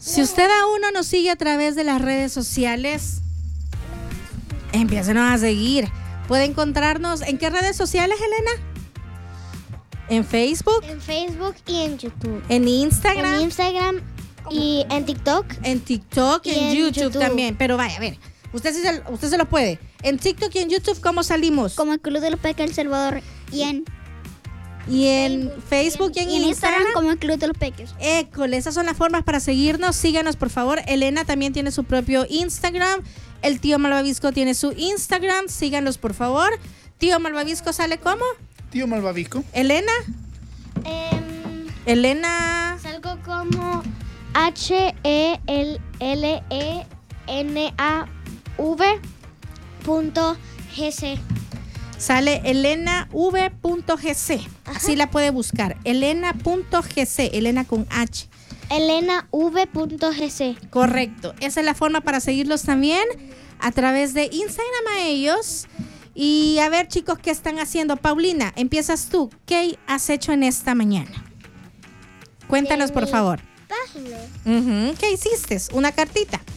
Si usted aún no nos sigue a través de las redes sociales, empiécenos a seguir. Puede encontrarnos ¿en qué redes sociales, Elena? ¿En Facebook? En Facebook y en YouTube. ¿En Instagram? En Instagram y en TikTok. En TikTok y en YouTube también. Pero vaya, a ver, usted se lo puede. En TikTok y en YouTube, ¿cómo salimos? Como el Club de los Peques El Salvador. Y en Facebook y en Instagram como el Club de los Peques. École, esas son las formas para seguirnos. Síganos, por favor. Elena también tiene su propio Instagram. El tío Malvavisco tiene su Instagram. Síganos, por favor. Tío Malvavisco sale ¿cómo? Tío Malvavisco. Elena. Elena. Salgo como HELENAV.gc. Sale elenav.gc. Así la puede buscar. Elena.gc. Elena con H. ElenaV.gc. Correcto. Esa es la forma para seguirlos también a través de Instagram a ellos. Y a ver, chicos, ¿qué están haciendo? Paulina, empiezas tú. ¿Qué has hecho en esta mañana? Cuéntanos, por favor. Página. ¿Qué hiciste? Una cartita.